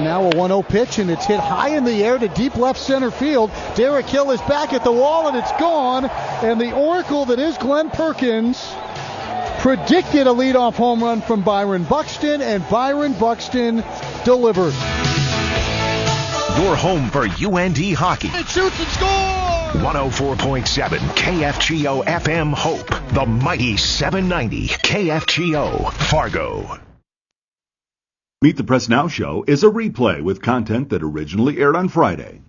now a 1-0 pitch, and it's hit high in the air to deep left center field. Derek Hill is back at the wall, and it's gone. And the oracle that is Glenn Perkins predicted a leadoff home run from Byron Buxton, and Byron Buxton delivered. Your home for UND hockey. It shoots and scores! 104.7 KFGO FM Hope. The mighty 790 KFGO Fargo. Meet the Press Now show is a replay with content that originally aired on Friday.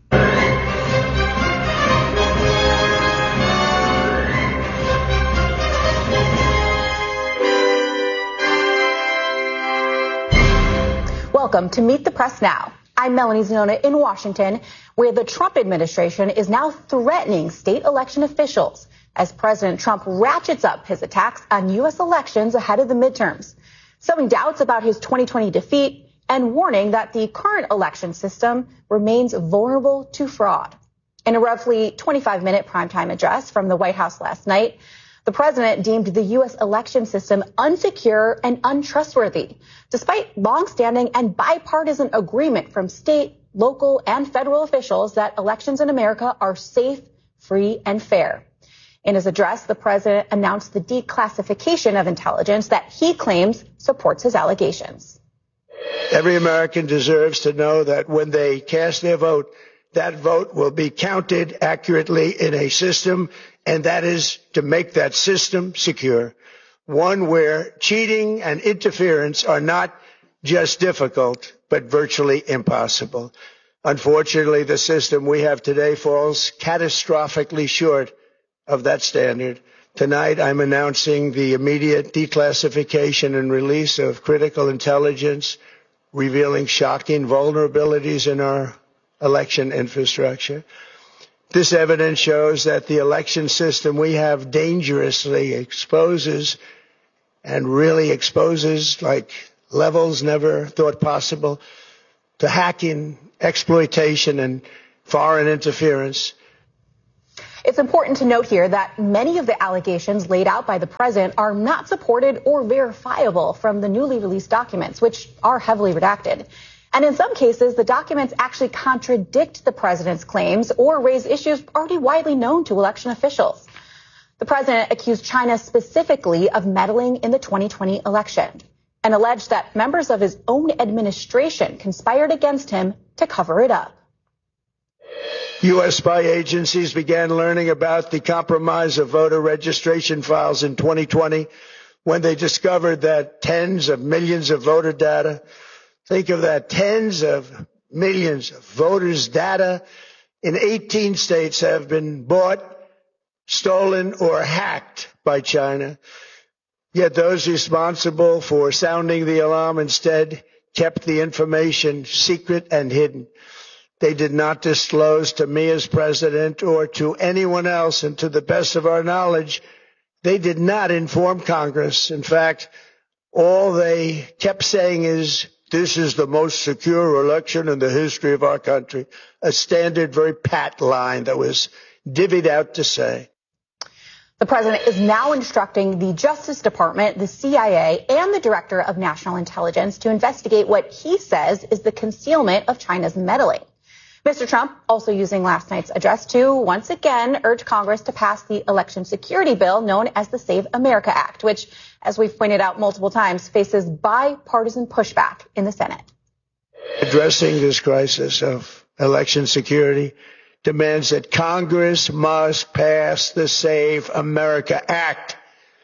Welcome to Meet the Press Now. I'm Melanie Zanona in Washington, where the Trump administration is now threatening state election officials as President Trump ratchets up his attacks on U.S. elections ahead of the midterms, sowing doubts about his 2020 defeat and warning that the current election system remains vulnerable to fraud. In a roughly 25-minute primetime address from the White House last night, the president deemed the U.S. election system unsecure and untrustworthy, despite longstanding and bipartisan agreement from state, local, and federal officials that elections in America are safe, free, and fair. In his address, the president announced the declassification of intelligence that he claims supports his allegations. Every American deserves to know that when they cast their vote, that vote will be counted accurately in a system, and that is to make that system secure, one where cheating and interference are not just difficult, but virtually impossible. Unfortunately, the system we have today falls catastrophically short of that standard. Tonight, I'm announcing the immediate declassification and release of critical intelligence revealing shocking vulnerabilities in our election infrastructure. This evidence shows that the election system we have dangerously exposes like levels never thought possible to hacking, exploitation, and foreign interference. It's important to note here that many of the allegations laid out by the president are not supported or verifiable from the newly released documents, which are heavily redacted. And in some cases, the documents actually contradict the president's claims or raise issues already widely known to election officials. The president accused China specifically of meddling in the 2020 election and alleged that members of his own administration conspired against him to cover it up. U.S. spy agencies began learning about the compromise of voter registration files in 2020 when they discovered that tens of millions of voter data, think of that, tens of millions of voters' data in 18 states have been bought, stolen, or hacked by China. Yet those responsible for sounding the alarm instead kept the information secret and hidden. They did not disclose to me as president or to anyone else, and to the best of our knowledge, they did not inform Congress. In fact, all they kept saying is, this is the most secure election in the history of our country. A standard, very pat line that was divvied out to say. The president is now instructing the Justice Department, the CIA, and the Director of National Intelligence to investigate what he says is the concealment of China's meddling. Mr. Trump also using last night's address to once again urge Congress to pass the election security bill known as the Save America Act, which, as we've pointed out multiple times, faces bipartisan pushback in the Senate. Addressing this crisis of election security demands that Congress must pass the Save America Act.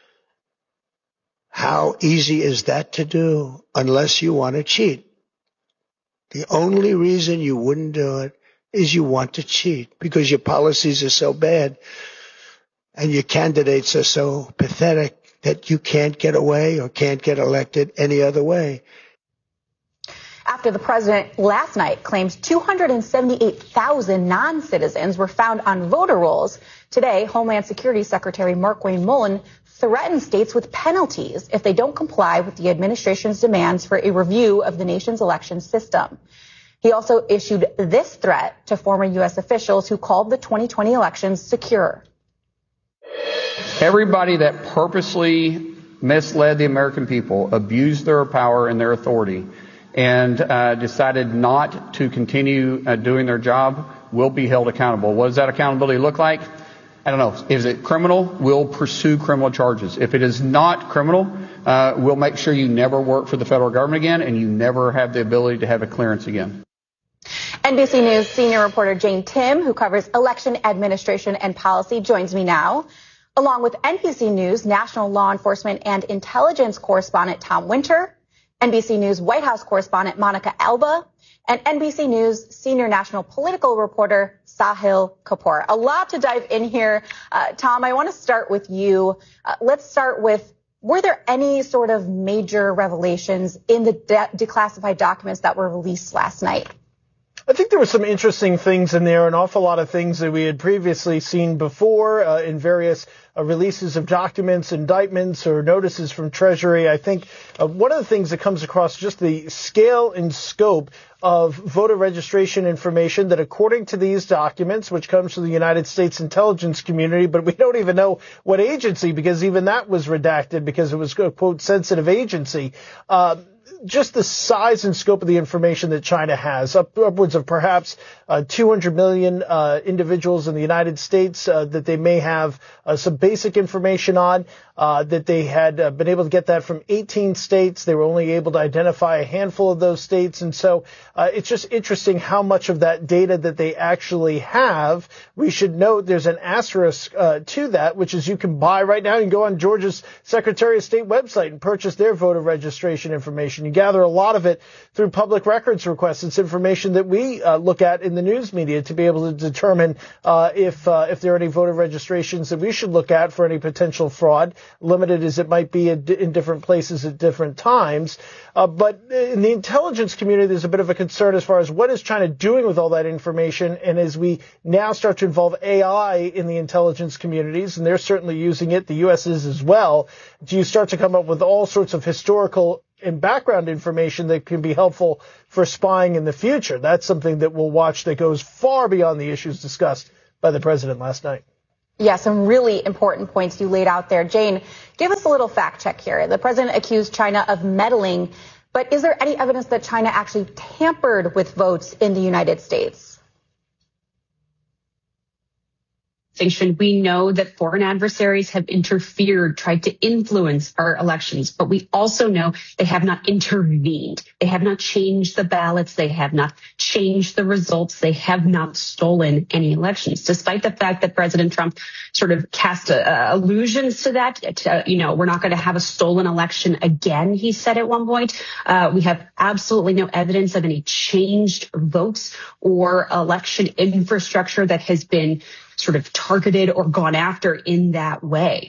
How easy is that to do unless you want to cheat? The only reason you wouldn't do it is you want to cheat because your policies are so bad and your candidates are so pathetic that you can't get away or can't get elected any other way. After the president last night claims 278,000 non-citizens were found on voter rolls, today Homeland Security Secretary Markwayne Mullin threatened states with penalties if they don't comply with the administration's demands for a review of the nation's election system. He also issued this threat to former U.S. officials who called the 2020 elections secure. Everybody that purposely misled the American people, abused their power and their authority, and decided not to continue doing their job will be held accountable. What does that accountability look like? I don't know. Is it criminal? We'll pursue criminal charges. If it is not criminal, we'll make sure you never work for the federal government again and you never have the ability to have a clearance again. NBC News senior reporter Jane Tim, who covers election administration and policy, joins me now, along with NBC News national law enforcement and intelligence correspondent Tom Winter, NBC News White House correspondent Monica Alba, and NBC News senior national political reporter Sahil Kapoor. A lot to dive in here. Tom, I want to start with you. Let's start with, were there any sort of major revelations in the declassified documents that were released last night? I think there were some interesting things in there, an awful lot of things that we had previously seen before in various releases of documents, indictments, or notices from Treasury. I think one of the things that comes across just the scale and scope of voter registration information that, according to these documents, which comes from the United States intelligence community, but we don't even know what agency, because even that was redacted because it was a, quote, sensitive agency. Just the size and scope of the information that China has, upwards of perhaps 200 million individuals in the United States that they may have some basic information on, that they had been able to get that from 18 states. They were only able to identify a handful of those states. And so it's just interesting how much of that data that they actually have. We should note there's an asterisk to that, which is you can buy right now. You can go on Georgia's Secretary of State website and purchase their voter registration information. You gather a lot of it through public records requests. It's information that we look at in the news media to be able to determine if there are any voter registrations that we should look at for any potential fraud, limited as it might be in different places at different times. But in the intelligence community, there's a bit of a concern as far as what is China doing with all that information. And as we now start to involve AI in the intelligence communities, and they're certainly using it, the U.S. is as well, do you start to come up with all sorts of historical and background information that can be helpful for spying in the future? That's something that we'll watch that goes far beyond the issues discussed by the president last night. Yeah, some really important points you laid out there. Jane, give us a little fact check here. The president accused China of meddling, but is there any evidence that China actually tampered with votes in the United States? We know that foreign adversaries have interfered, tried to influence our elections, but we also know they have not intervened. They have not changed the ballots. They have not changed the results. They have not stolen any elections, despite the fact that President Trump sort of cast allusions to that. We're not going to have a stolen election again, he said at one point. We have absolutely no evidence of any changed votes or election infrastructure that has been sort of targeted or gone after in that way.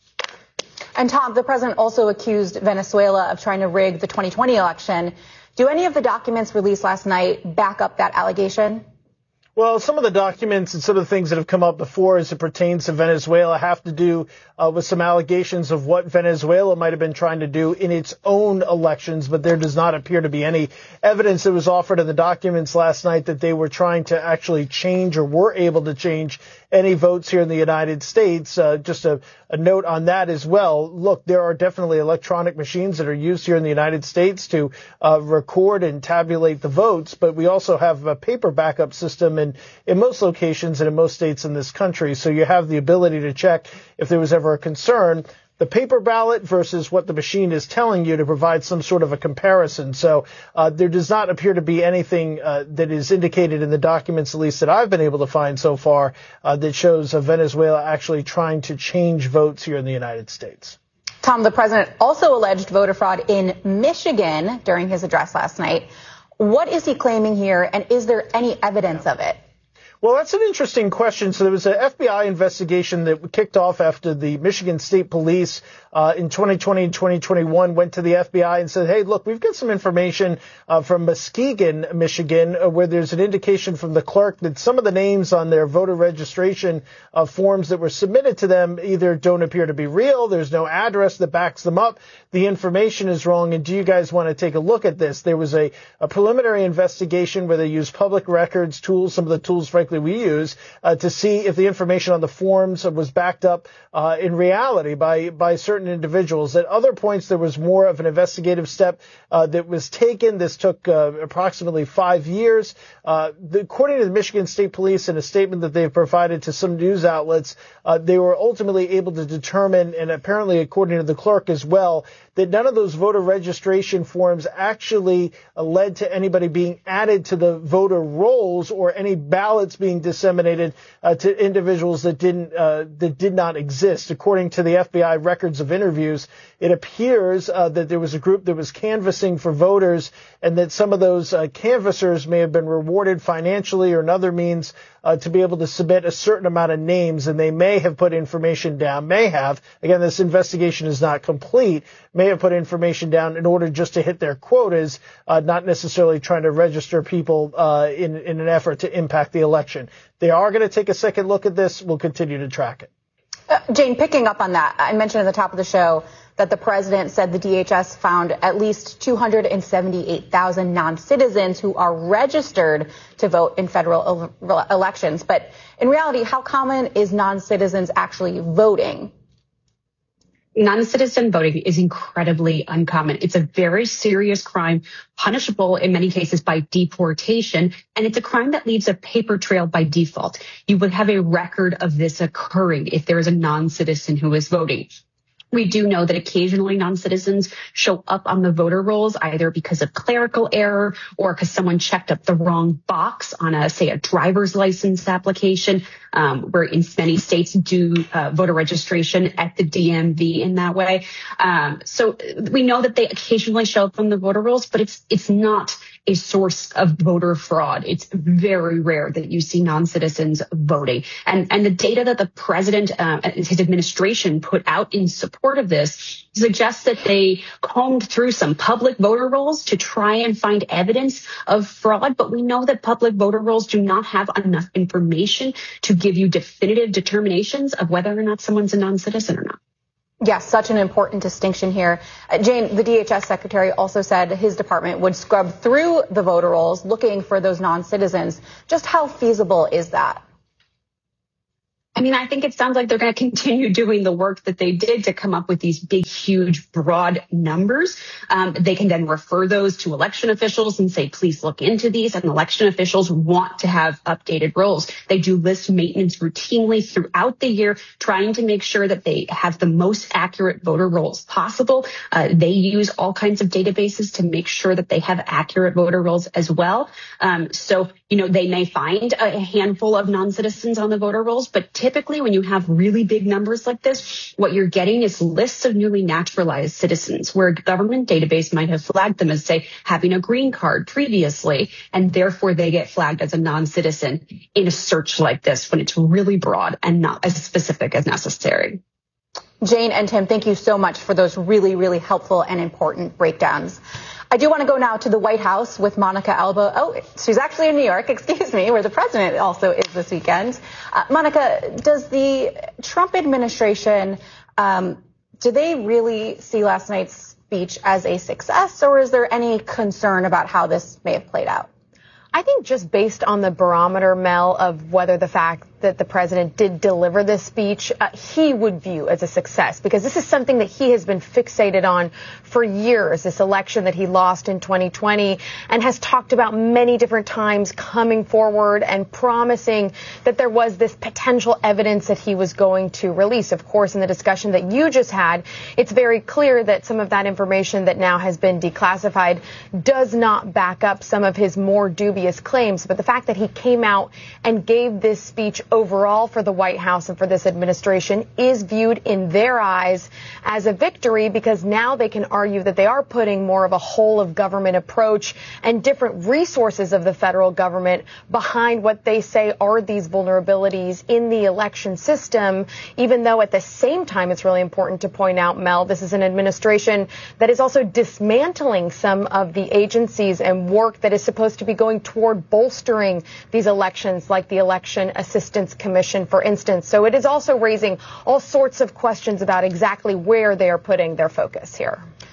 And Tom, the president also accused Venezuela of trying to rig the 2020 election. Do any of the documents released last night back up that allegation? Well, some of the documents and some of the things that have come up before as it pertains to Venezuela have to do with some allegations of what Venezuela might have been trying to do in its own elections, but there does not appear to be any evidence that was offered in the documents last night that they were trying to actually change or were able to change any votes here in the United States. Just a note on that as well. Look, there are definitely electronic machines that are used here in the United States to record and tabulate the votes, but we also have a paper backup system in most locations and in most states in this country. So you have the ability to check if there was ever a concern, the paper ballot versus what the machine is telling you, to provide some sort of a comparison. So there does not appear to be anything that is indicated in the documents, at least that I've been able to find so far, that shows Venezuela actually trying to change votes here in the United States. Tom, the president also alleged voter fraud in Michigan during his address last night. What is he claiming here, and is there any evidence of it? Well, that's an interesting question. So there was an FBI investigation that kicked off after the Michigan State Police in 2020 and 2021 went to the FBI and said, hey, look, we've got some information from Muskegon, Michigan, where there's an indication from the clerk that some of the names on their voter registration forms that were submitted to them either don't appear to be real, there's no address that backs them up, the information is wrong, and do you guys want to take a look at this? There was a preliminary investigation where they used public records tools, some of the tools, frankly, that we use to see if the information on the forms was backed up in reality by certain individuals. At other points, there was more of an investigative step that was taken. This took approximately 5 years. According to the Michigan State Police, in a statement that they've provided to some news outlets, they were ultimately able to determine, and apparently according to the clerk as well, that none of those voter registration forms actually led to anybody being added to the voter rolls or any ballots being disseminated to individuals that did not exist. According to the FBI records of interviews, it appears that there was a group that was canvassing for voters, and that some of those canvassers may have been rewarded financially or in other means to be able to submit a certain amount of names, and they may have put information down, again, this investigation is not complete, may have put information down in order just to hit their quotas, not necessarily trying to register people in an effort to impact the election. They are going to take a second look at this. We'll continue to track it. Jane, picking up on that, I mentioned at the top of the show that the president said the DHS found at least 278,000 non-citizens who are registered to vote in federal elections. But in reality, how common is non-citizens actually voting? Non-citizen voting is incredibly uncommon. It's a very serious crime, punishable in many cases by deportation, and it's a crime that leaves a paper trail by default. You would have a record of this occurring if there is a non-citizen who is voting. We do know that occasionally non-citizens show up on the voter rolls either because of clerical error or because someone checked up the wrong box on a driver's license application, where in many states do voter registration at the DMV in that way. So we know that they occasionally show up on the voter rolls, but it's not a source of voter fraud. It's very rare that you see non-citizens voting. And the data that the president and his administration put out in support of this suggests that they combed through some public voter rolls to try and find evidence of fraud. But we know that public voter rolls do not have enough information to give you definitive determinations of whether or not someone's a non-citizen or not. Yes, such an important distinction here. Jane, the DHS secretary also said his department would scrub through the voter rolls looking for those non-citizens. Just how feasible is that? I mean, I think it sounds like they're going to continue doing the work that they did to come up with these big, huge, broad numbers. They can then refer those to election officials and say, please look into these. And election officials want to have updated rolls. They do list maintenance routinely throughout the year, trying to make sure that they have the most accurate voter rolls possible. They use all kinds of databases to make sure that they have accurate voter rolls as well. So, they may find a handful of non-citizens on the voter rolls, but typically when you have really big numbers like this, what you're getting is lists of newly naturalized citizens where a government database might have flagged them as, say, having a green card previously, and therefore they get flagged as a non-citizen in a search like this when it's really broad and not as specific as necessary. Jane and Tim, thank you so much for those really, really helpful and important breakdowns. I do want to go now to the White House with Monica Alba. Oh, she's actually in New York, where the president also is this weekend. Monica, does the Trump administration, do they really see last night's speech as a success, or is there any concern about how this may have played out? I think just based on the barometer, Mel, of whether the fact that the president did deliver this speech, he would view as a success, because this is something that he has been fixated on for years, this election that he lost in 2020, and has talked about many different times, coming forward and promising that there was this potential evidence that he was going to release. Of course, in the discussion that you just had, it's very clear that some of that information that now has been declassified does not back up some of his more dubious claims. But the fact that he came out and gave this speech overall for the White House and for this administration is viewed in their eyes as a victory, because now they can argue that they are putting more of a whole of government approach and different resources of the federal government behind what they say are these vulnerabilities in the election system, even though at the same time it's really important to point out, Mel, this is an administration that is also dismantling some of the agencies and work that is supposed to be going toward bolstering these elections, like the Election Assistance Commission, for instance. So it is also raising all sorts of questions about exactly where they are putting their focus here.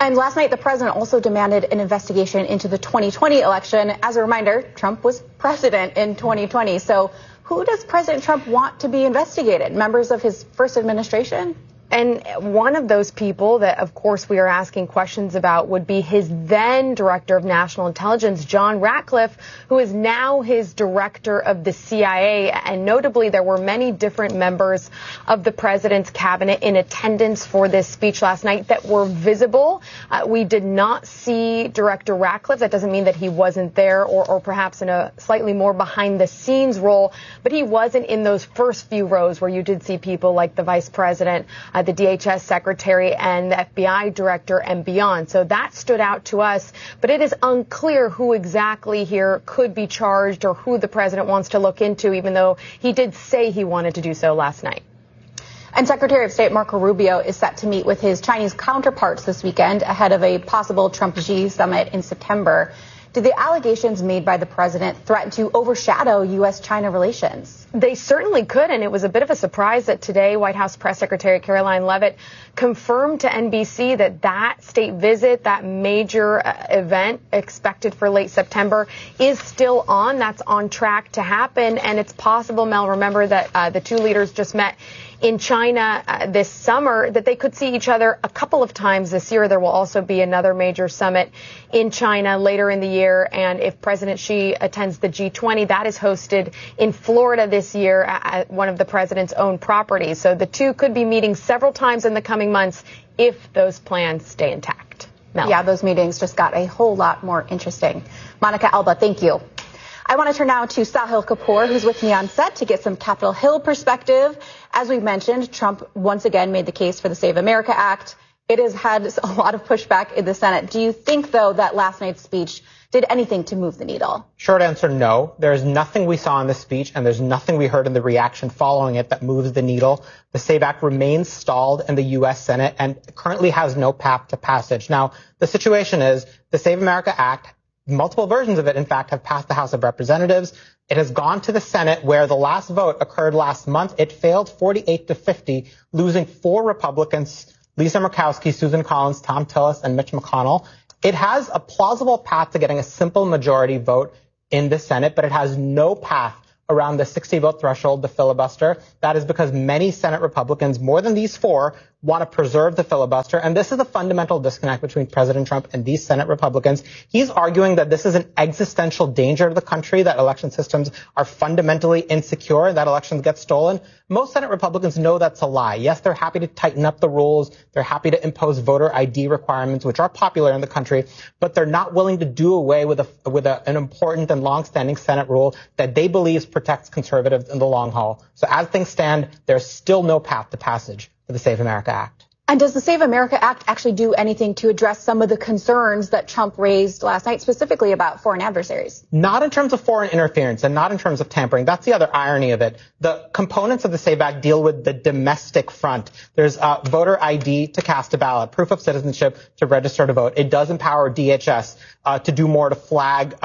And last night, the president also demanded an investigation into the 2020 election. As a reminder, Trump was president in 2020. So who does President Trump want to be investigated? Members of his first administration? And one of those people that, of course, we are asking questions about would be his then director of national intelligence, John Ratcliffe, who is now his director of the CIA. And notably, there were many different members of the president's cabinet in attendance for this speech last night that were visible. We did not see Director Ratcliffe. That doesn't mean that he wasn't there or perhaps in a slightly more behind the scenes role, but he wasn't in those first few rows where you did see people like the vice president, the DHS secretary and the FBI director and beyond. So that stood out to us. But it is unclear who exactly here could be charged or who the president wants to look into, even though he did say he wanted to do so last night. And Secretary of State Marco Rubio is set to meet with his Chinese counterparts this weekend ahead of a possible Trump-Xi summit in September. Do the allegations made by the president threaten to overshadow U.S.-China relations? They certainly could, and it was a bit of a surprise that today White House Press Secretary Caroline Leavitt confirmed to NBC that state visit, that major event expected for late September, is still on. That's on track to happen, and it's possible, Mel, remember that the two leaders just met in China this summer, that they could see each other a couple of times this year. There will also be another major summit in China later in the year. And if President Xi attends the G20, that is hosted in Florida this year at one of the president's own properties. So the two could be meeting several times in the coming months if those plans stay intact. Mel. Yeah, those meetings just got a whole lot more interesting. Monica Alba, thank you. I want to turn now to Sahil Kapoor, who's with me on set to get some Capitol Hill perspective. As we mentioned, Trump once again made the case for the Save America Act. It has had a lot of pushback in the Senate. Do you think, though, that last night's speech did anything to move the needle? Short answer, no. There's nothing we saw in the speech, and there's nothing we heard in the reaction following it that moves the needle. The SAVE Act remains stalled in the U.S. Senate and currently has no path to passage. Now, the situation is the Save America Act, multiple versions of it, in fact, have passed the House of Representatives. It has gone to the Senate, where the last vote occurred last month. It failed 48-50, losing 4 Republicans, Lisa Murkowski, Susan Collins, Tom Tillis, and Mitch McConnell. It has a plausible path to getting a simple majority vote in the Senate, but it has no path around the 60-vote threshold, the filibuster. That is because many Senate Republicans, more than these 4, want to preserve the filibuster. And this is a fundamental disconnect between President Trump and these Senate Republicans. He's arguing that this is an existential danger to the country, that election systems are fundamentally insecure, and that elections get stolen. Most Senate Republicans know that's a lie. Yes, they're happy to tighten up the rules. They're happy to impose voter ID requirements, which are popular in the country, but they're not willing to do away with an important and longstanding Senate rule that they believe protects conservatives in the long haul. So as things stand, there's still no path to passage for the Save America Act. And does the Save America Act actually do anything to address some of the concerns that Trump raised last night, specifically about foreign adversaries? Not in terms of foreign interference and not in terms of tampering. That's the other irony of it. The components of the SAVE Act deal with the domestic front. There's voter ID to cast a ballot, proof of citizenship to register to vote. It does empower DHS to do more to flag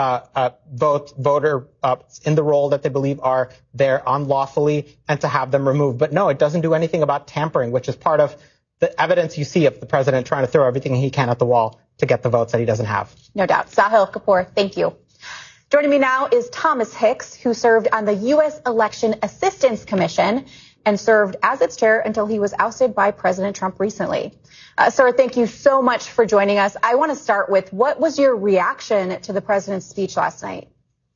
voter in the role that they believe are there unlawfully and to have them removed. But no, it doesn't do anything about tampering, which is part of the evidence you see of the president trying to throw everything he can at the wall to get the votes that he doesn't have. No doubt. Sahil Kapoor, thank you. Joining me now is Thomas Hicks, who served on the U.S. Election Assistance Commission and served as its chair until he was ousted by President Trump recently. Sir, thank you so much for joining us. I want to start with, what was your reaction to the president's speech last night?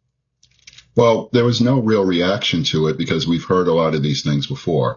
Well, there was no real reaction to it because we've heard a lot of these things before.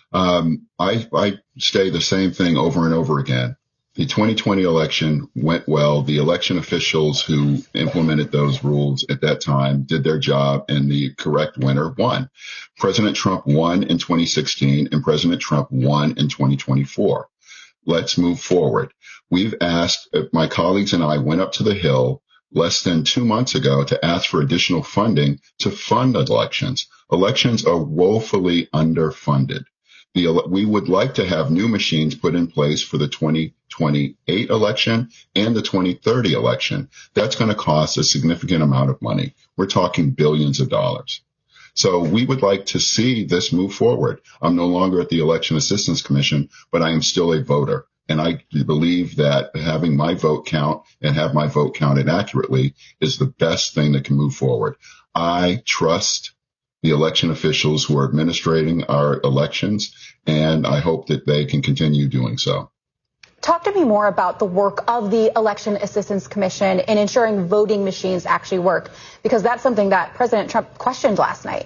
I say the same thing over and over again. The 2020 election went well. The election officials who implemented those rules at that time did their job, and the correct winner won. President Trump won in 2016, and President Trump won in 2024. Let's move forward. We've asked, my colleagues and I went up to the Hill less than 2 months ago to ask for additional funding to fund elections. Elections are woefully underfunded. We would like to have new machines put in place for the 2028 election and the 2030 election. That's going to cost a significant amount of money. We're talking billions of dollars. So we would like to see this move forward. I'm no longer at the Election Assistance Commission, but I am still a voter, And I believe that having my vote count and have my vote counted accurately is the best thing that can move forward. I trust the election officials who are administrating our elections, and I hope that they can continue doing so. Talk to me more about the work of the Election Assistance Commission in ensuring voting machines actually work, because that's something that President Trump questioned last night.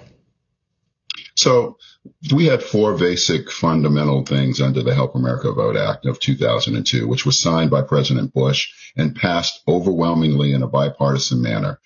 So we had four basic fundamental things under the Help America Vote Act of 2002, which was signed by President Bush and passed overwhelmingly in a bipartisan manner.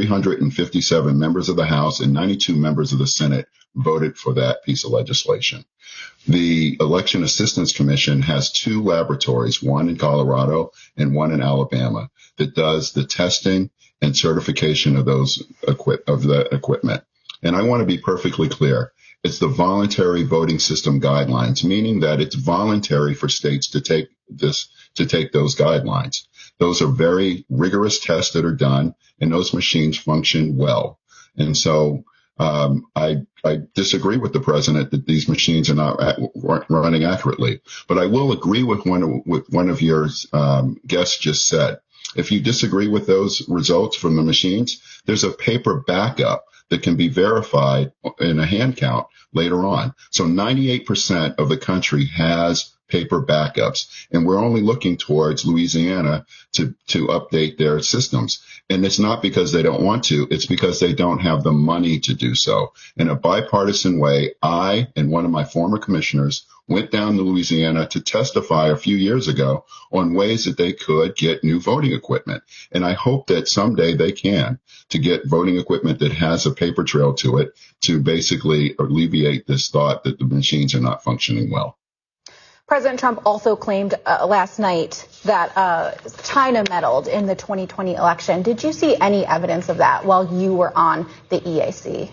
357 members of the House and 92 members of the Senate voted for that piece of legislation. The Election Assistance Commission has two laboratories, one in Colorado and one in Alabama, that does the testing and certification of those equipment. And I want to be perfectly clear. It's the voluntary voting system guidelines, meaning that it's voluntary for states to take those guidelines. Those are very rigorous tests that are done, and those machines function well. And so I disagree with the president that these machines are not running accurately. But I will agree with one of your guests just said. If you disagree with those results from the machines, there's a paper backup that can be verified in a hand count later on. So 98% of the country has paper backups, and we're only looking towards Louisiana to update their systems. And it's not because they don't want to, it's because they don't have the money to do so. In a bipartisan way, I and one of my former commissioners went down to Louisiana to testify a few years ago on ways that they could get new voting equipment. And I hope that someday they can, to get voting equipment that has a paper trail to it, to basically alleviate this thought that the machines are not functioning well. President Trump also claimed last night that China meddled in the 2020 election. Did you see any evidence of that while you were on the EAC?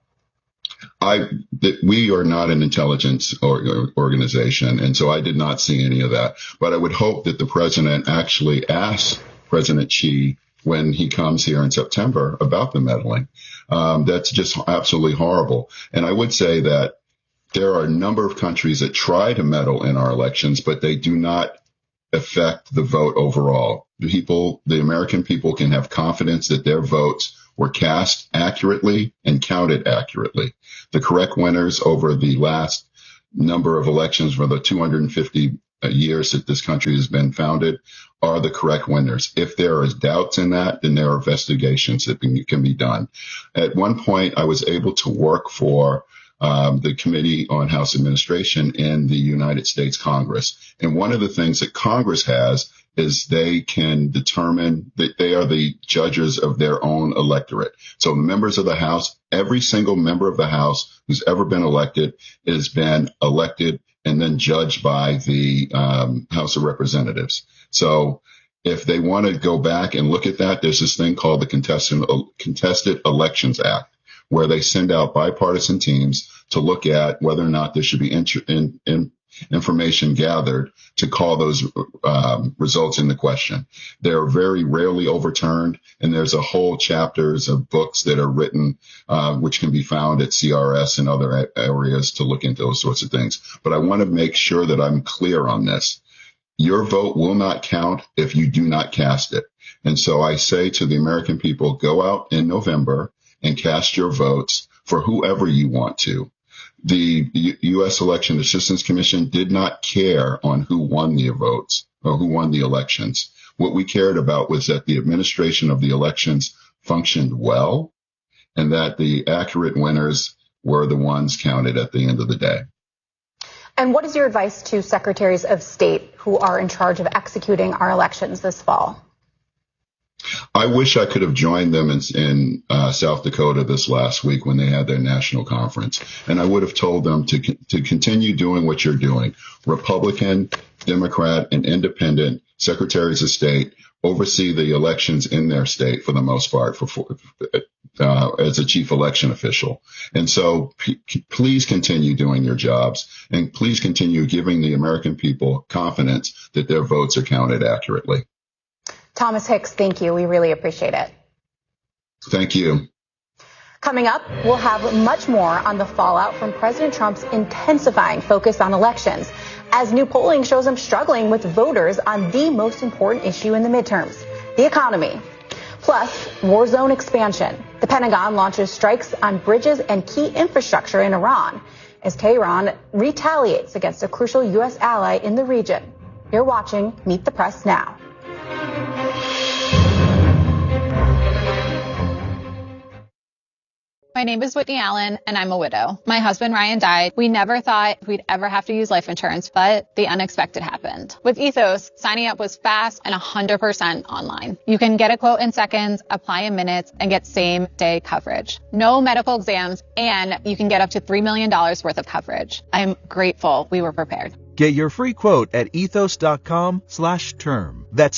We are not an intelligence organization, and so I did not see any of that. But I would hope that the president actually asks President Xi when he comes here in September about the meddling. That's just absolutely horrible. And I would say that there are a number of countries that try to meddle in our elections, but they do not affect the vote overall. The American people can have confidence that their votes were cast accurately and counted accurately. The correct winners over the last number of elections for the 250 years that this country has been founded are the correct winners. If there is doubts in that, then there are investigations that can be done. At one point, I was able to work for the Committee on House Administration in the United States Congress. And one of the things that Congress has is they can determine that they are the judges of their own electorate. So the members of the House, every single member of the House who's ever been elected has been elected and then judged by the House of Representatives. So if they want to go back and look at that, there's this thing called the Contested Elections Act, where they send out bipartisan teams to look at whether or not there should be information gathered to call those results into question. They're very rarely overturned, and there's a whole chapters of books that are written, which can be found at CRS and other areas to look into those sorts of things. But I want to make sure that I'm clear on this. Your vote will not count if you do not cast it. And so I say to the American people, go out in November and cast your votes for whoever you want to. The U.S. Election Assistance Commission did not care on who won the votes or who won the elections. What we cared about was that the administration of the elections functioned well and that the accurate winners were the ones counted at the end of the day. And what is your advice to secretaries of state who are in charge of executing our elections this fall? I wish I could have joined them in South Dakota this last week when they had their national conference. And I would have told them to continue doing what you're doing. Republican, Democrat, and independent secretaries of state oversee the elections in their state for the most part as a chief election official. And so please continue doing your jobs, and please continue giving the American people confidence that their votes are counted accurately. Thomas Hicks, thank you. We really appreciate it. Thank you. Coming up, we'll have much more on the fallout from President Trump's intensifying focus on elections, as new polling shows him struggling with voters on the most important issue in the midterms, the economy. Plus, war zone expansion. The Pentagon launches strikes on bridges and key infrastructure in Iran as Tehran retaliates against a crucial U.S. ally in the region. You're watching Meet the Press Now. My name is Whitney Allen, and I'm a widow. My husband, Ryan, died. We never thought we'd ever have to use life insurance, but the unexpected happened. With Ethos, signing up was fast and 100% online. You can get a quote in seconds, apply in minutes, and get same-day coverage. No medical exams, and you can get up to $3 million worth of coverage. I'm grateful we were prepared. Get your free quote at ethos.com/term. That's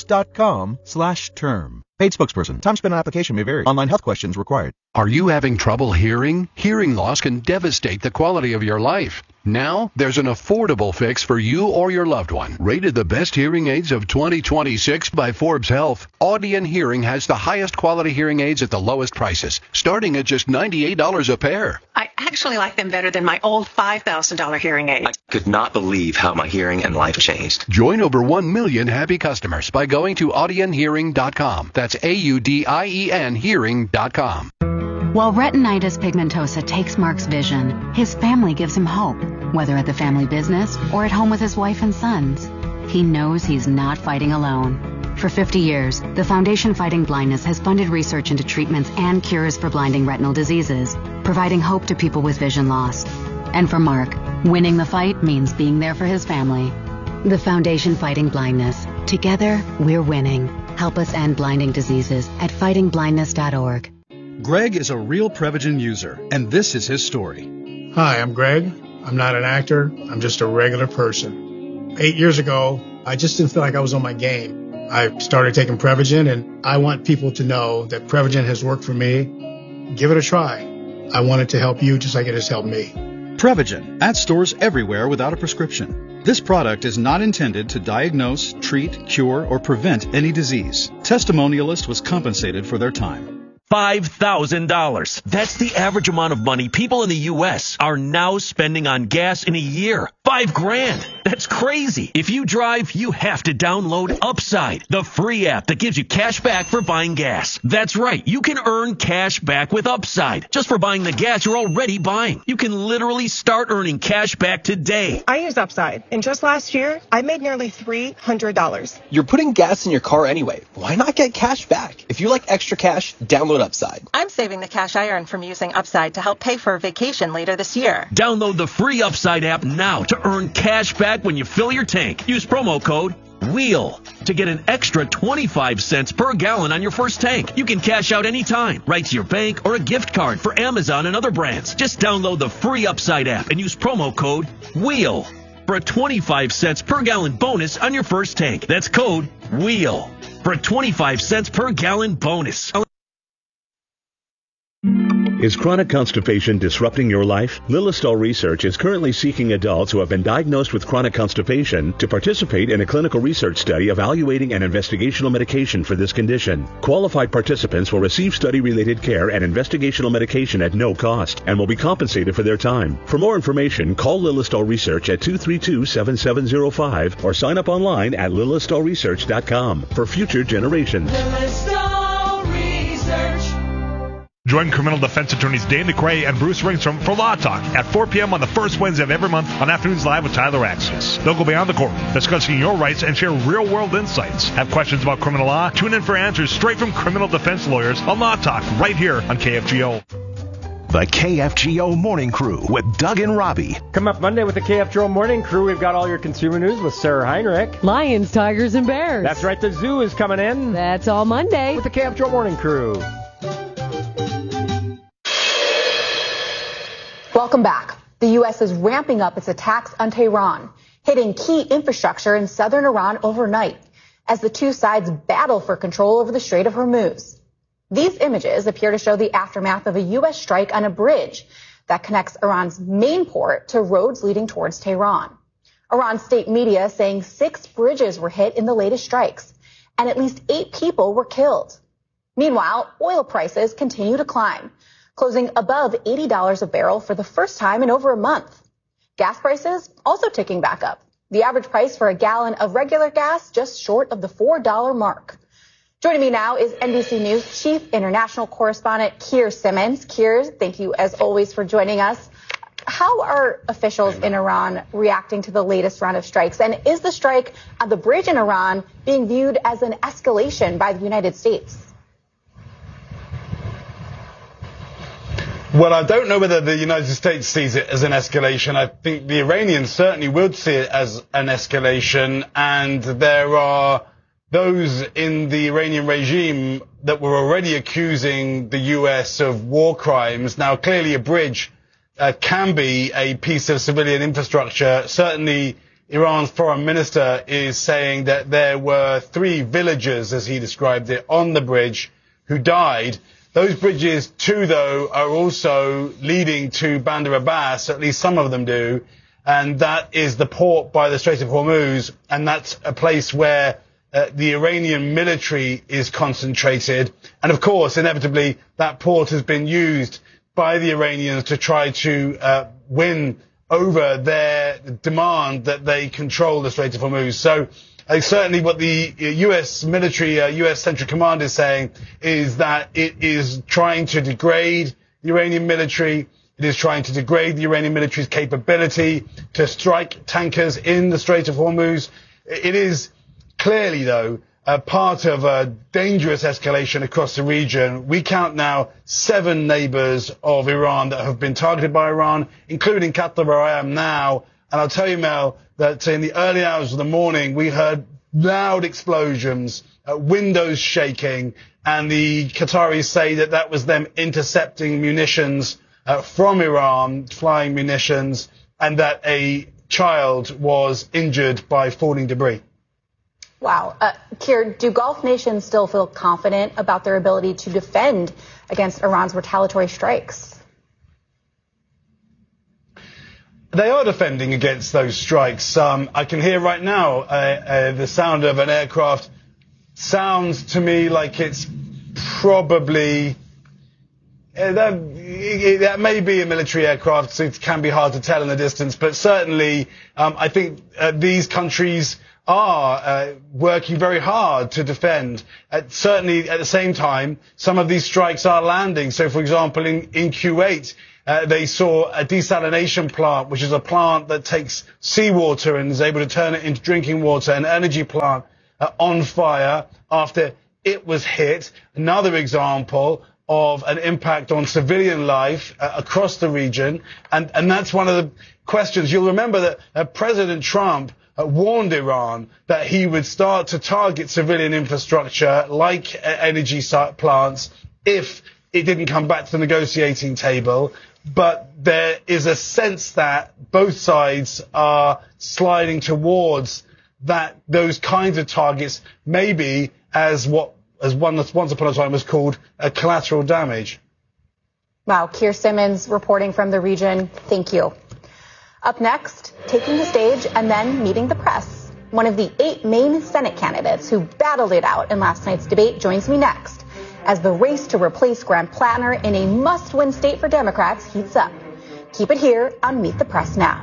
ethos.com/term. Paid spokesperson. Time spent on application may vary. Online health questions required. Are you having trouble hearing? Hearing loss can devastate the quality of your life. Now, there's an affordable fix for you or your loved one. Rated the best hearing aids of 2026 by Forbes Health, Audion Hearing has the highest quality hearing aids at the lowest prices, starting at just $98 a pair. I actually like them better than my old $5,000 hearing aid. I could not believe how my hearing and life changed. Join over 1 million happy customers by going to audionhearing.com. That's AUDIEN hearing.com. While retinitis pigmentosa takes Mark's vision, his family gives him hope, whether at the family business or at home with his wife and sons. He knows he's not fighting alone. For 50 years, the Foundation Fighting Blindness has funded research into treatments and cures for blinding retinal diseases, providing hope to people with vision loss. And for Mark, winning the fight means being there for his family. The Foundation Fighting Blindness. Together, we're winning. Help us end blinding diseases at fightingblindness.org. Greg is a real Prevagen user, and this is his story. Hi, I'm Greg. I'm not an actor. I'm just a regular person. 8 years ago, I just didn't feel like I was on my game. I started taking Prevagen, and I want people to know that Prevagen has worked for me. Give it a try. I want it to help you just like it has helped me. Prevagen, at stores everywhere without a prescription. This product is not intended to diagnose, treat, cure, or prevent any disease. Testimonialist was compensated for their time. $5,000. That's the average amount of money people in the U.S. are now spending on gas in a year. $5,000. That's crazy. If you drive, you have to download Upside, the free app that gives you cash back for buying gas. That's right. You can earn cash back with Upside just for buying the gas you're already buying. You can literally start earning cash back today. I use Upside, and just last year, I made nearly $300. You're putting gas in your car anyway. Why not get cash back? If you like extra cash, download Upside. I'm saving the cash I earned from using Upside to help pay for a vacation later this year. Download the free Upside app now to earn cash back when you fill your tank. Use promo code WHEEL to get an extra 25 cents per gallon on your first tank. You can cash out anytime, right to your bank or a gift card for Amazon and other brands. Just download the free Upside app and use promo code WHEEL for a 25 cents per gallon bonus on your first tank. That's code WHEEL for a 25 cents per gallon bonus. Is chronic constipation disrupting your life? Lilistol Research is currently seeking adults who have been diagnosed with chronic constipation to participate in a clinical research study evaluating an investigational medication for this condition. Qualified participants will receive study-related care and investigational medication at no cost and will be compensated for their time. For more information, call Lilistol Research at 232-7705 or sign up online at lilistolresearch.com for future generations. Join criminal defense attorneys Dane McRae and Bruce Ringstrom for Law Talk at 4 p.m. on the first Wednesday of every month on Afternoons Live with Tyler Axis. They'll go beyond the courtroom, discussing your rights and share real-world insights. Have questions about criminal law? Tune in for answers straight from criminal defense lawyers on Law Talk right here on KFGO. The KFGO Morning Crew with Doug and Robbie. Come up Monday with the KFGO Morning Crew. We've got all your consumer news with Sarah Heinrich. Lions, tigers, and bears. That's right. The zoo is coming in. That's all Monday with the KFGO Morning Crew. Welcome back. The U.S. is ramping up its attacks on Tehran, hitting key infrastructure in southern Iran overnight as the two sides battle for control over the Strait of Hormuz. These images appear to show the aftermath of a U.S. strike on a bridge that connects Iran's main port to roads leading towards Tehran. Iran state media saying 6 bridges were hit in the latest strikes, and at least 8 people were killed. Meanwhile, oil prices continue to climb, closing above $80 a barrel for the first time in over a month. Gas prices also ticking back up. The average price for a gallon of regular gas just short of the $4 mark. Joining me now is NBC News Chief International Correspondent Keir Simmons. Keir, thank you as always for joining us. How are officials in Iran reacting to the latest round of strikes? And is the strike on the bridge in Iran being viewed as an escalation by the United States? Well, I don't know whether the United States sees it as an escalation. I think the Iranians certainly would see it as an escalation. And there are those in the Iranian regime that were already accusing the U.S. of war crimes. Now, clearly a bridge can be a piece of civilian infrastructure. Certainly, Iran's foreign minister is saying that there were 3 villagers, as he described it, on the bridge who died. Those bridges, too, though, are also leading to Bandar Abbas, at least some of them do, and that is the port by the Strait of Hormuz, and that's a place where the Iranian military is concentrated. And, of course, inevitably, that port has been used by the Iranians to try to win over their demand that they control the Strait of Hormuz. So certainly what the U.S. military, U.S. Central Command is saying is that it is trying to degrade the Iranian military. It is trying to degrade the Iranian military's capability to strike tankers in the Strait of Hormuz. It is clearly, though, a part of a dangerous escalation across the region. We count now 7 neighbors of Iran that have been targeted by Iran, including Qatar, where I am now. And I'll tell you, Mel, that in the early hours of the morning, we heard loud explosions, windows shaking, and the Qataris say that that was them intercepting munitions from Iran, flying munitions, and that a child was injured by falling debris. Wow. Keir, do Gulf nations still feel confident about their ability to defend against Iran's retaliatory strikes? They are defending against those strikes. I can hear right now the sound of an aircraft. Sounds to me like it's probably that may be a military aircraft, so it can be hard to tell in the distance. But certainly, I think these countries are working very hard to defend. Certainly, at the same time, some of these strikes are landing. So, for example, in Kuwait, they saw a desalination plant, which is a plant that takes seawater and is able to turn it into drinking water, an energy plant on fire after it was hit. Another example of an impact on civilian life across the region. And that's one of the questions. You'll remember that President Trump warned Iran that he would start to target civilian infrastructure like energy plants if it didn't come back to the negotiating table. But there is a sense that both sides are sliding towards those kinds of targets, maybe as once upon a time was called a collateral damage. Wow. Keir Simmons reporting from the region. Thank you. Up next, taking the stage and then meeting the press. One of the 8 main Senate candidates who battled it out in last night's debate joins me next as the race to replace Graham Plattner in a must-win state for Democrats heats up. Keep it here on Meet the Press Now.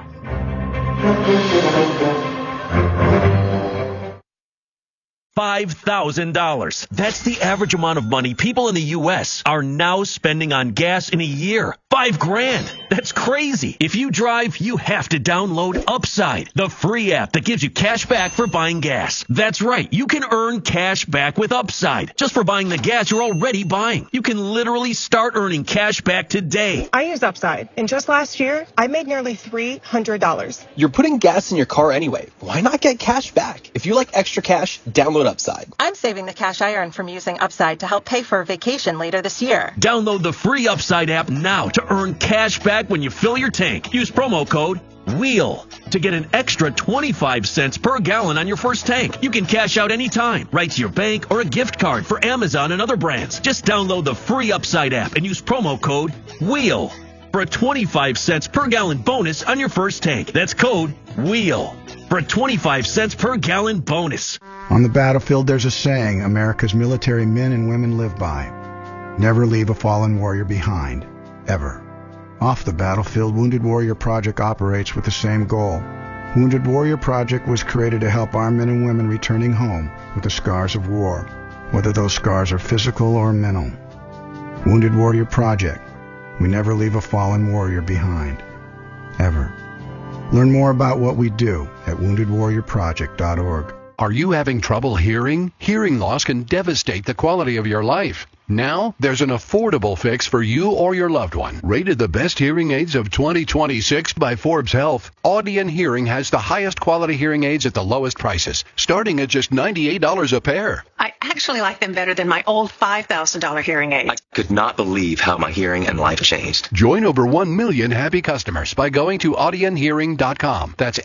$5,000. That's the average amount of money people in the U.S. are now spending on gas in a year. $5,000. That's crazy. If you drive, you have to download Upside, the free app that gives you cash back for buying gas. That's right. You can earn cash back with Upside just for buying the gas you're already buying. You can literally start earning cash back today. I use Upside, and just last year, I made nearly $300. You're putting gas in your car anyway. Why not get cash back? If you like extra cash, download Upside. I'm saving the cash I earn from using Upside to help pay for a vacation later this year. Download the free Upside app now to earn cash back when you fill your tank. Use promo code WHEEL to get an extra 25 cents per gallon on your first tank. You can cash out anytime, right to your bank or a gift card for Amazon and other brands. Just download the free Upside app and use promo code WHEEL for a 25 cents per gallon bonus on your first tank. That's code WHEEL for a 25 cents per gallon bonus. On the battlefield, there's a saying America's military men and women live by. Never leave a fallen warrior behind, ever. Off the battlefield, Wounded Warrior Project operates with the same goal. Wounded Warrior Project was created to help our men and women returning home with the scars of war, whether those scars are physical or mental. Wounded Warrior Project. We never leave a fallen warrior behind. Ever. Learn more about what we do at woundedwarriorproject.org. Are you having trouble hearing? Hearing loss can devastate the quality of your life. Now, there's an affordable fix for you or your loved one. Rated the best hearing aids of 2026 by Forbes Health, Audion Hearing has the highest quality hearing aids at the lowest prices, starting at just $98 a pair. I actually like them better than my old $5,000 hearing aid. I could not believe how my hearing and life changed. Join over 1 million happy customers by going to audionhearing.com. That's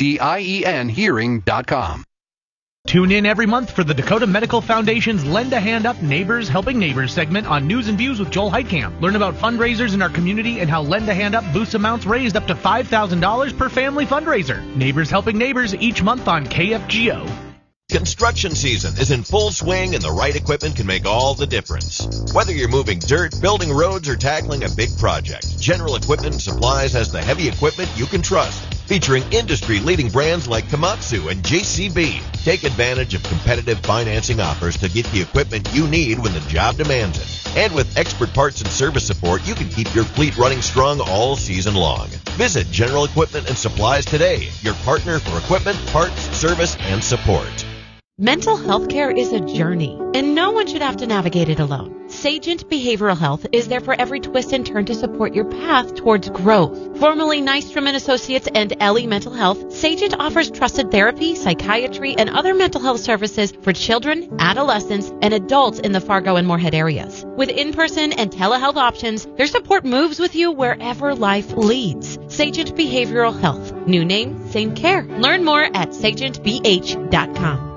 AUDIEN hearing.com. Tune in every month for the Dakota Medical Foundation's Lend a Hand Up Neighbors Helping Neighbors segment on News and Views with Joel Heitkamp. Learn about fundraisers in our community and how Lend a Hand Up boosts amounts raised up to $5,000 per family fundraiser. Neighbors Helping Neighbors each month on KFGO. Construction season is in full swing and the right equipment can make all the difference. Whether you're moving dirt, building roads, or tackling a big project, General Equipment and Supplies has the heavy equipment you can trust. Featuring industry-leading brands like Komatsu and JCB. Take advantage of competitive financing offers to get the equipment you need when the job demands it. And with expert parts and service support, you can keep your fleet running strong all season long. Visit General Equipment and Supplies today, your partner for equipment, parts, service, and support. Mental health care is a journey, and no one should have to navigate it alone. Sagent Behavioral Health is there for every twist and turn to support your path towards growth. Formerly Nystrom & Associates and Ellie Mental Health, Sagent offers trusted therapy, psychiatry, and other mental health services for children, adolescents, and adults in the Fargo and Moorhead areas. With in-person and telehealth options, their support moves with you wherever life leads. Sagent Behavioral Health. New name, same care. Learn more at sagentbh.com.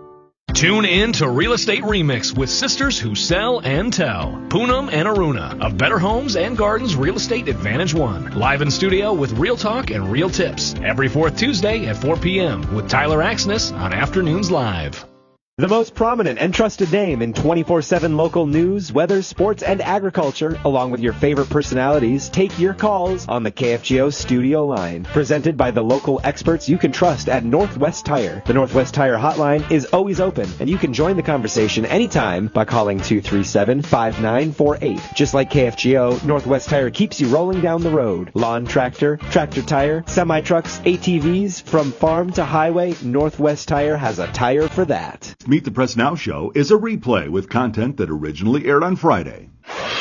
Tune in to Real Estate Remix with sisters who sell and tell. Poonam and Aruna of Better Homes and Gardens Real Estate Advantage One. Live in studio with real talk and real tips. Every fourth Tuesday at 4 p.m. with Tyler Axness on Afternoons Live. The most prominent and trusted name in 24/7 local news, weather, sports, and agriculture, along with your favorite personalities, take your calls on the KFGO studio line. Presented by the local experts you can trust at Northwest Tire. The Northwest Tire hotline is always open, and you can join the conversation anytime by calling 237-5948. Just like KFGO, Northwest Tire keeps you rolling down the road. Lawn tractor, tractor tire, semi-trucks, ATVs, from farm to highway, Northwest Tire has a tire for that. Meet the Press Now show is a replay with content that originally aired on Friday.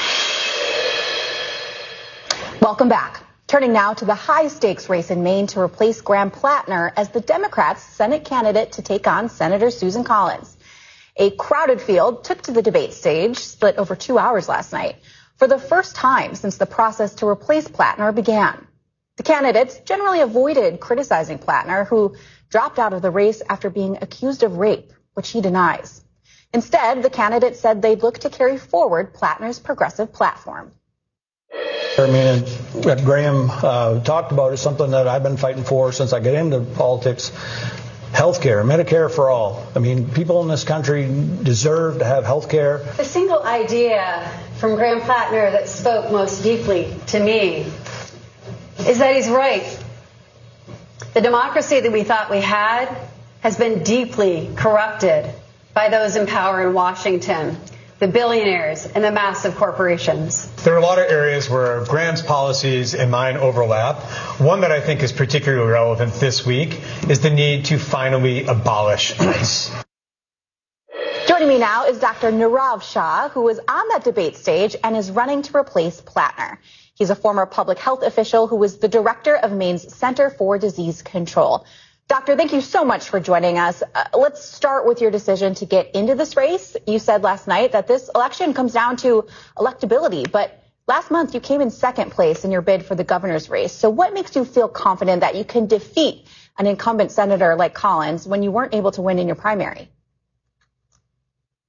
Welcome back. Turning now to the high-stakes race in Maine to replace Graham Plattner as the Democrats' Senate candidate to take on Senator Susan Collins. A crowded field took to the debate stage, split over 2 hours last night, for the first time since the process to replace Plattner began. The candidates generally avoided criticizing Plattner, who dropped out of the race after being accused of rape, which he denies. Instead, the candidates said they'd look to carry forward Plattner's progressive platform. I mean, what Graham talked about is something that I've been fighting for since I got into politics. Healthcare, Medicare for all. I mean, people in this country deserve to have healthcare. The single idea from Graham Plattner that spoke most deeply to me is that he's right. The democracy that we thought we had has been deeply corrupted by those in power in Washington, the billionaires and the massive corporations. There are a lot of areas where Graham's policies and mine overlap. One that I think is particularly relevant this week is the need to finally abolish ICE. Joining me now is Dr. Nirav Shah, who was on that debate stage and is running to replace Plattner. He's a former public health official who was the director of Maine's Center for Disease Control. Doctor, thank you so much for joining us. Let's start with your decision to get into this race. You said last night that this election comes down to electability, but last month you came in second place in your bid for the governor's race. So what makes you feel confident that you can defeat an incumbent senator like Collins when you weren't able to win in your primary?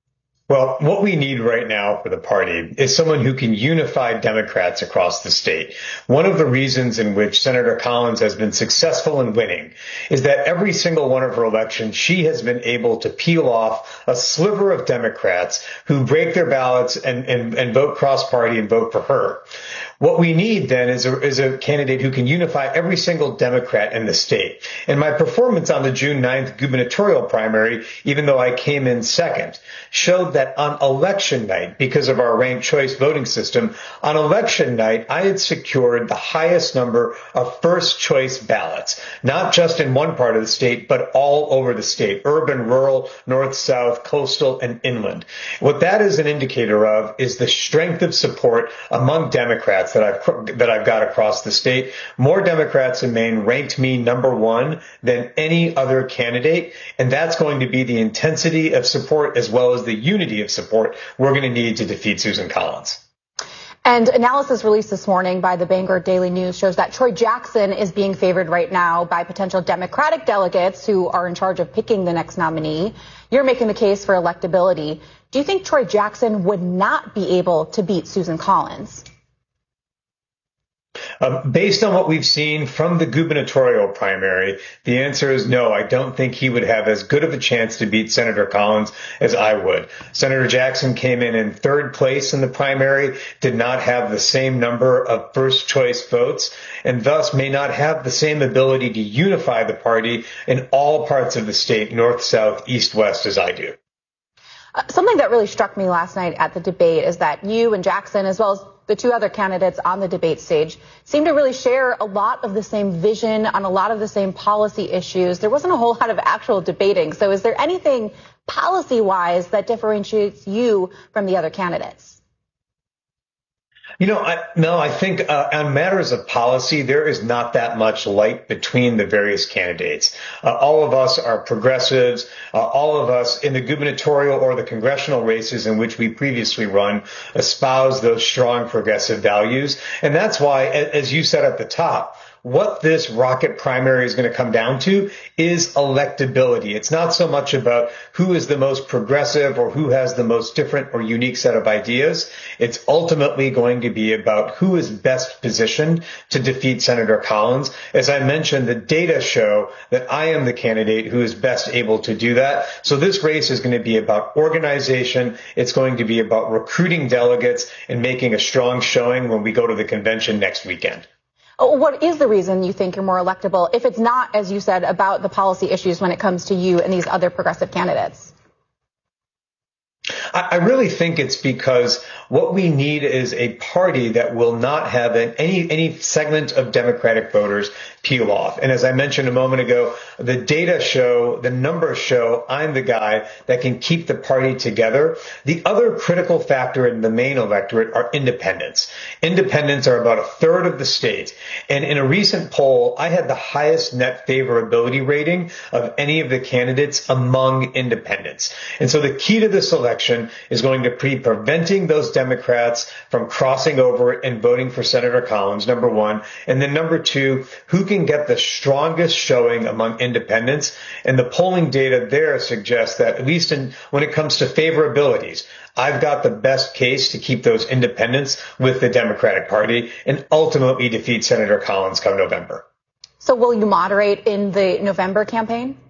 Well, what we need right now for the party is someone who can unify Democrats across the state. One of the reasons in which Senator Collins has been successful in winning is that every single one of her elections, she has been able to peel off a sliver of Democrats who break their ballots and vote cross-party and vote for her. What we need then is a candidate who can unify every single Democrat in the state. And my performance on the June 9th gubernatorial primary, even though I came in second, showed that on election night, because of our ranked choice voting system, on election night, I had secured the highest number of first choice ballots, not just in one part of the state, but all over the state, urban, rural, north, south, coastal, and inland. What that is an indicator of is the strength of support among Democrats that I've got across the state. More Democrats in Maine ranked me number one than any other candidate, and that's going to be the intensity of support as well as the unity of support we're going to need to defeat Susan Collins. And analysis released this morning by the Bangor Daily News shows that Troy Jackson is being favored right now by potential Democratic delegates who are in charge of picking the next nominee. You're making the case for electability. Do you think Troy Jackson would not be able to beat Susan Collins? Based on what we've seen from the gubernatorial primary, the answer is no. I don't think he would have as good of a chance to beat Senator Collins as I would. Senator Jackson came in third place in the primary, did not have the same number of first choice votes, and thus may not have the same ability to unify the party in all parts of the state, north, south, east, west, as I do. Something that really struck me last night at the debate is that you and Jackson, as well as the two other candidates on the debate stage, seem to really share a lot of the same vision on a lot of the same policy issues. There wasn't a whole lot of actual debating. So is there anything policy-wise that differentiates you from the other candidates? I think on matters of policy, there is not that much light between the various candidates. All of us are progressives. All of us in the gubernatorial or the congressional races in which we previously run espouse those strong progressive values. And that's why, as you said at the top, what this Rocket primary is going to come down to is electability. It's not so much about who is the most progressive or who has the most different or unique set of ideas. It's ultimately going to be about who is best positioned to defeat Senator Collins. As I mentioned, the data show that I am the candidate who is best able to do that. So this race is going to be about organization. It's going to be about recruiting delegates and making a strong showing when we go to the convention next weekend. What is the reason you think you're more electable if it's not, as you said, about the policy issues when it comes to you and these other progressive candidates? I really think it's because what we need is a party that will not have any segment of Democratic voters peel off. And as I mentioned a moment ago, the data show, the numbers show I'm the guy that can keep the party together. The other critical factor in the Maine electorate are independents. Independents are about a third of the state. And in a recent poll, I had the highest net favorability rating of any of the candidates among independents. And so the key to this election is going to be preventing those Democrats from crossing over and voting for Senator Collins, number one. And then number two, who can get the strongest showing among independents? And the polling data there suggests that, at least when it comes to favorabilities, I've got the best case to keep those independents with the Democratic Party and ultimately defeat Senator Collins come November. So will you moderate in the November campaign?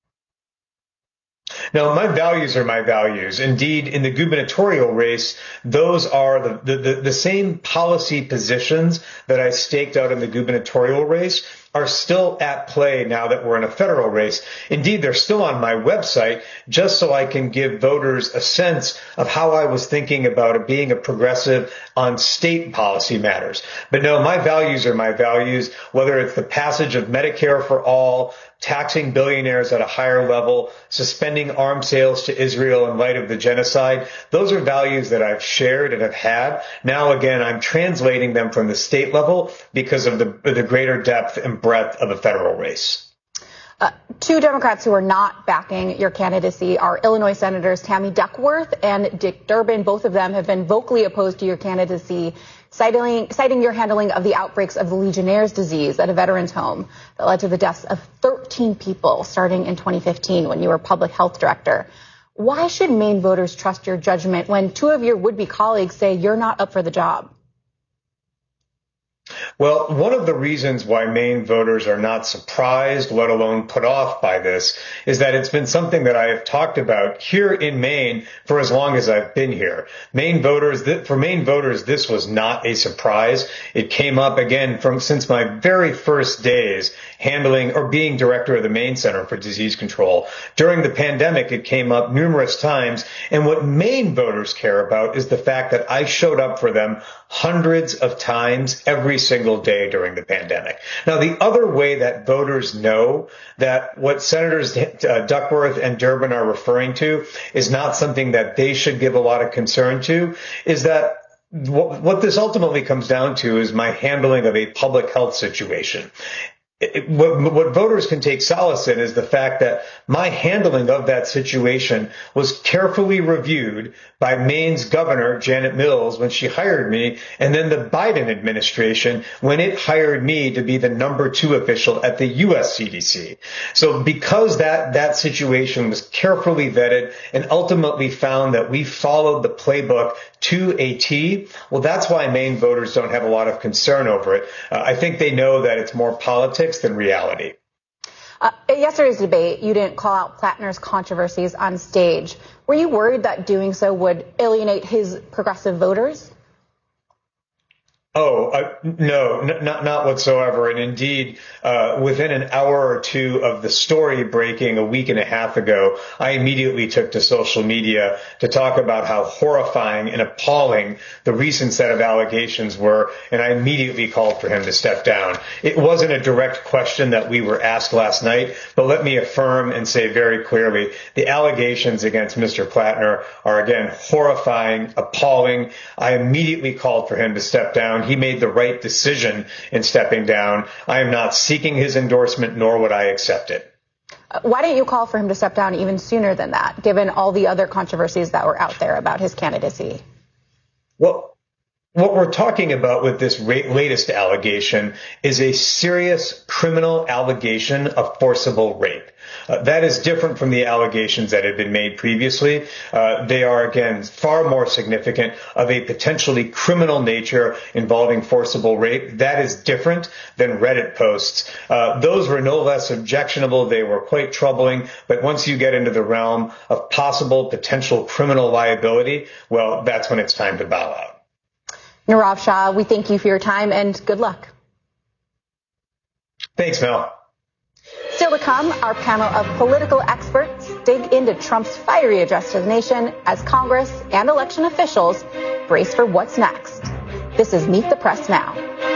Now, my values are my values. Indeed, in the gubernatorial race, those are the same policy positions that I staked out in the gubernatorial race are still at play now that we're in a federal race. Indeed, they're still on my website just so I can give voters a sense of how I was thinking about it being a progressive on state policy matters. But no, my values are my values, whether it's the passage of Medicare for all, taxing billionaires at a higher level, suspending arms sales to Israel in light of the genocide. Those are values that I've shared and have had. Now, again, I'm translating them from the state level because of the greater depth and breadth of a federal race. Two Democrats who are not backing your candidacy are Illinois Senators Tammy Duckworth and Dick Durbin. Both of them have been vocally opposed to your candidacy, citing your handling of the outbreaks of the Legionnaire's disease at a veterans home that led to the deaths of 13 people starting in 2015 when you were public health director. Why should Maine voters trust your judgment when two of your would-be colleagues say you're not up for the job? Well, one of the reasons why Maine voters are not surprised, let alone put off by this, is that it's been something that I have talked about here in Maine for as long as I've been here. For Maine voters, this was not a surprise. It came up again since my very first days handling or being director of the Maine Center for Disease Control. During the pandemic, it came up numerous times. And what Maine voters care about is the fact that I showed up for them hundreds of times every single day during the pandemic. Now, the other way that voters know that what Senators Duckworth and Durbin are referring to is not something that they should give a lot of concern to is that what this ultimately comes down to is my handling of a public health situation. What voters can take solace in is the fact that my handling of that situation was carefully reviewed by Maine's governor, Janet Mills, when she hired me, and then the Biden administration when it hired me to be the number 2 official at the U.S. CDC. So because that situation was carefully vetted and ultimately found that we followed the playbook to a T, well, that's why Maine voters don't have a lot of concern over it. I think they know that it's more politics than reality. At yesterday's debate, you didn't call out Plattner's controversies on stage. Were you worried that doing so would alienate his progressive voters? No, not whatsoever. And indeed, within an hour or two of the story breaking a week and a half ago, I immediately took to social media to talk about how horrifying and appalling the recent set of allegations were, and I immediately called for him to step down. It wasn't a direct question that we were asked last night, but let me affirm and say very clearly, the allegations against Mr. Plattner are, again, horrifying, appalling. I immediately called for him to step down. He made the right decision in stepping down. I am not seeking his endorsement, nor would I accept it. Why didn't you call for him to step down even sooner than that, given all the other controversies that were out there about his candidacy? Well, what we're talking about with this latest allegation is a serious criminal allegation of forcible rape. That is different from the allegations that had been made previously. They are, again, far more significant of a potentially criminal nature involving forcible rape. That is different than Reddit posts. Those were no less objectionable. They were quite troubling. But once you get into the realm of possible potential criminal liability, well, that's when it's time to bow out. Nirav Shah, we thank you for your time and good luck. Thanks, Mel. Still to come, our panel of political experts dig into Trump's fiery address to the nation as Congress and election officials brace for what's next. This is Meet the Press Now.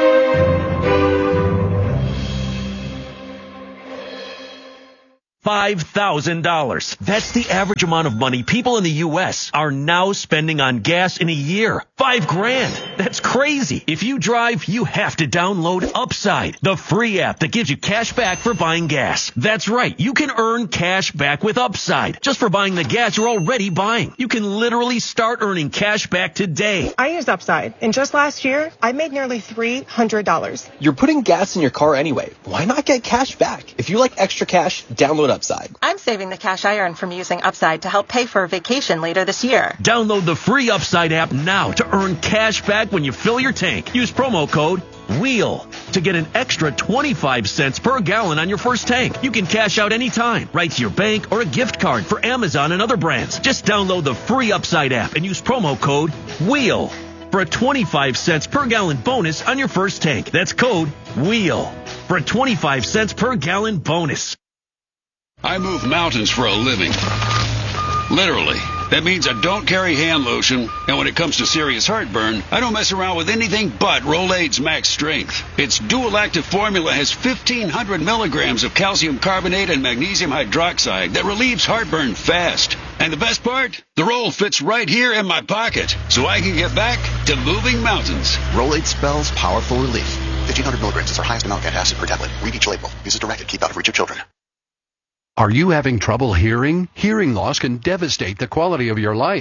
$5,000. That's the average amount of money people in the U.S. are now spending on gas in a year. $5,000. That's crazy. If you drive, you have to download Upside, the free app that gives you cash back for buying gas. That's right. You can earn cash back with Upside just for buying the gas you're already buying. You can literally start earning cash back today. I used Upside, and just last year, I made nearly $300. You're putting gas in your car anyway. Why not get cash back? If you like extra cash, download Upside. I'm saving the cash I earn from using Upside to help pay for a vacation later this year. Download the free Upside app now to earn cash back when you fill your tank. Use promo code WHEEL to get an extra 25 cents per gallon on your first tank. You can cash out anytime, right to your bank or a gift card for Amazon and other brands. Just download the free Upside app and use promo code WHEEL for a 25 cents per gallon bonus on your first tank. That's code WHEEL for a 25 cents per gallon bonus. I move mountains for a living. Literally. That means I don't carry hand lotion, and when it comes to serious heartburn, I don't mess around with anything but Rolaids Max Strength. Its dual-active formula has 1,500 milligrams of calcium carbonate and magnesium hydroxide that relieves heartburn fast. And the best part? The roll fits right here in my pocket, so I can get back to moving mountains. Rolaids spells powerful relief. 1,500 milligrams is our highest amount of antacid per tablet. Read each label. Use as directed. Keep out of reach of children. Are you having trouble hearing? Hearing loss can devastate the quality of your life.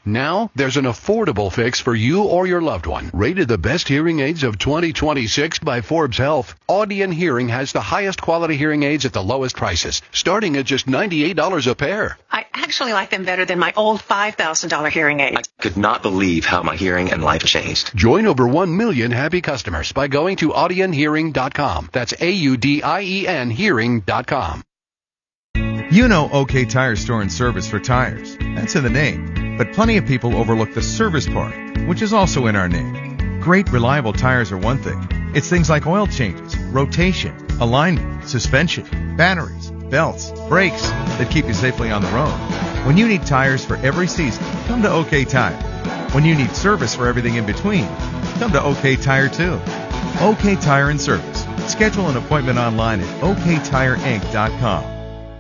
Now, there's an affordable fix for you or your loved one. Rated the best hearing aids of 2026 by Forbes Health, Audion Hearing has the highest quality hearing aids at the lowest prices, starting at just $98 a pair. I actually like them better than my old $5,000 hearing aid. I could not believe how my hearing and life changed. Join over 1 million happy customers by going to audionhearing.com. That's AUDIEN hearing.com. You know OK Tire Store and Service for tires. That's in the name. But plenty of people overlook the service part, which is also in our name. Great, reliable tires are one thing. It's things like oil changes, rotation, alignment, suspension, batteries, belts, brakes that keep you safely on the road. When you need tires for every season, come to OK Tire. When you need service for everything in between, come to OK Tire too. OK Tire and Service. Schedule an appointment online at oktireinc.com.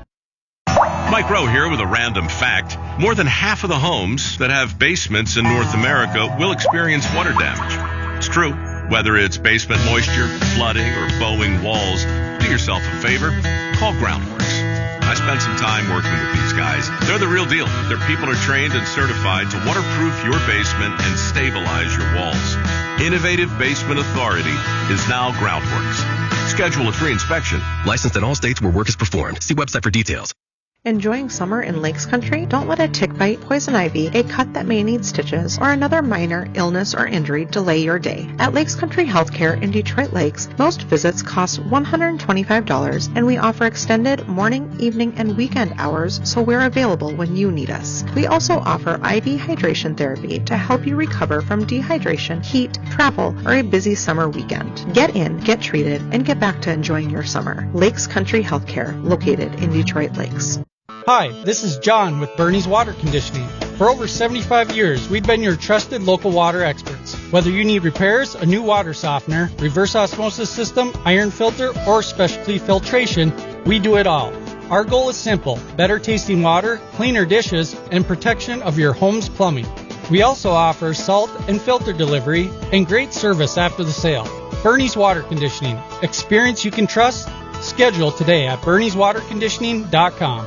Mike Rowe here with a random fact. More than half of the homes that have basements in North America will experience water damage. It's true. Whether it's basement moisture, flooding, or bowing walls, do yourself a favor. Call Groundworks. I spent some time working with these guys. They're the real deal. Their people are trained and certified to waterproof your basement and stabilize your walls. Innovative Basement Authority is now Groundworks. Schedule a free inspection. Licensed in all states where work is performed. See website for details. Enjoying summer in Lakes Country? Don't let a tick bite, poison ivy, a cut that may need stitches, or another minor illness or injury delay your day. At Lakes Country Healthcare in Detroit Lakes, most visits cost $125, and we offer extended morning, evening, and weekend hours, so we're available when you need us. We also offer IV hydration therapy to help you recover from dehydration, heat, travel, or a busy summer weekend. Get in, get treated, and get back to enjoying your summer. Lakes Country Healthcare, located in Detroit Lakes. Hi, this is John with Bernie's Water Conditioning. For over 75 years, we've been your trusted local water experts. Whether you need repairs, a new water softener, reverse osmosis system, iron filter, or specialty filtration, we do it all. Our goal is simple: better tasting water, cleaner dishes, and protection of your home's plumbing. We also offer salt and filter delivery and great service after the sale. Bernie's Water Conditioning. Experience you can trust. Schedule today at bernieswaterconditioning.com.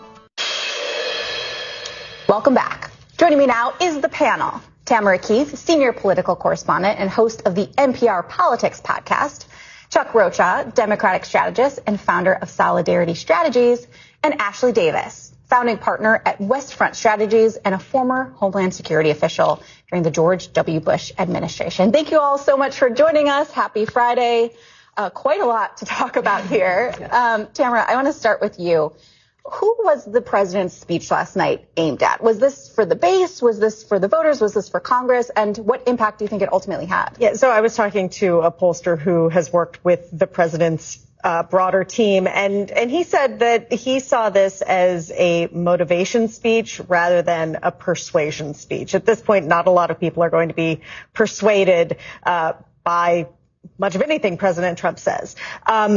Welcome back. Joining me now is the panel. Tamara Keith, senior political correspondent and host of the NPR Politics podcast. Chuck Rocha, Democratic strategist and founder of Solidarity Strategies. And Ashley Davis, founding partner at Westfront Strategies and a former Homeland Security official during the George W. Bush administration. Thank you all so much for joining us. Happy Friday. Quite a lot to talk about here. Tamara, I want to start with you. Who was the president's speech last night aimed at? Was this for the base? Was this for the voters? Was this for Congress? And what impact do you think it ultimately had? Yeah, so I was talking to a pollster who has worked with the president's broader team, and he said that he saw this as a motivation speech rather than a persuasion speech. At this point, not a lot of people are going to be persuaded by much of anything President Trump says.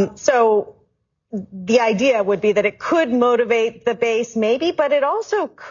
So the idea would be that it could motivate the base maybe, but it also could